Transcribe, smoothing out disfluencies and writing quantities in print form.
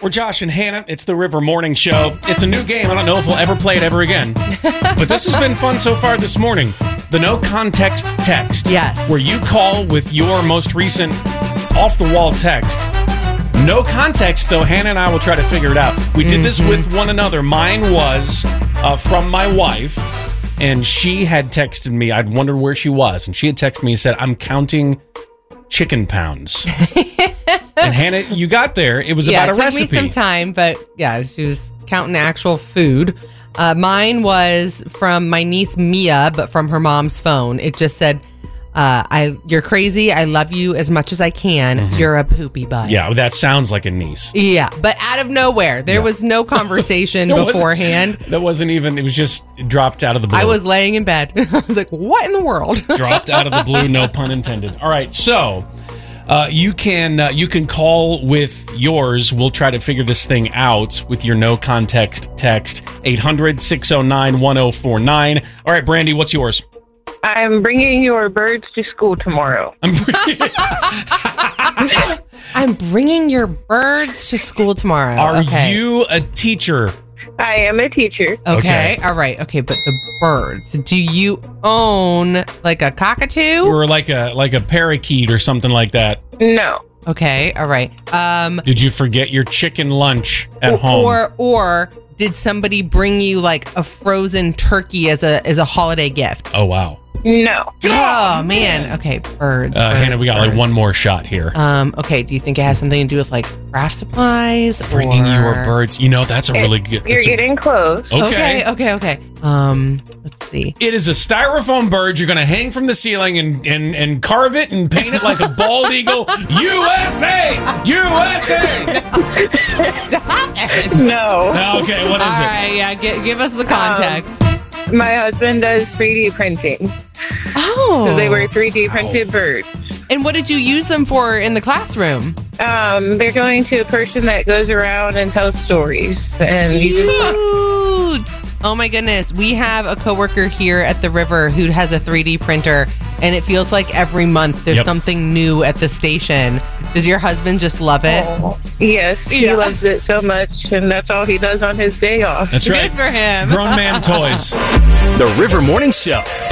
We're Josh and Hannah. It's the River Morning Show. It's a new game. I don't know if we'll ever play it ever again. But this has been fun so far this morning. The no context text. Yes. Where you call with your most recent off-the-wall text. No context, though. Hannah and I will try to figure it out. We did this with one another. Mine was from my wife, and she had texted me. I'd wondered where she was, and she had texted me and said, I'm counting chicken pounds. And Hannah, you got there. It was about a recipe. It took me some time, but yeah, she was counting actual food. Mine was from my niece Mia, but from her mom's phone. It just said, you're crazy. I love you as much as I can. You're a poopy butt. Yeah, that sounds like a niece. Yeah, but out of nowhere. There was no conversation beforehand. That wasn't even, it was just dropped out of the blue. I was laying in bed. I was like, what in the world? Dropped out of the blue, no pun intended. All right, so you can call with yours. We'll try to figure this thing out with your no context text. 800-609-1049. All right, Brandy, what's yours? I'm bringing your birds to school tomorrow. I'm bringing your birds to school tomorrow. Are you a teacher? I am a teacher. Okay. All right. Okay. But the birds, do you own like a cockatoo? Or like a parakeet or something like that? No. Okay. All right. Did you forget your chicken lunch at home? Or did somebody bring you like a frozen turkey as a holiday gift? Oh, wow. No. Oh, man. Okay. Birds. Hannah, we got like one more shot here. Okay. Do you think it has something to do with like craft supplies? Bringing your birds. You know, that's a really good... You're getting close. Okay. Okay. Let's see. It is a styrofoam bird you're going to hang from the ceiling and carve it and paint it like a bald eagle. USA! USA! Stop it. No. Okay, what is it? All right. Yeah. Give us the context. My husband does 3D printing. Oh. So they were 3D printed birds. And what did you use them for in the classroom? They're going to a person that goes around and tells stories. And Cute. Oh my goodness. We have a coworker here at the River who has a 3D printer, and it feels like every month there's something new at the station. Does your husband just love it? Oh, yes, he loves it so much, and that's all he does on his day off. That's right. Good for him. Grown man toys. The River Morning Show.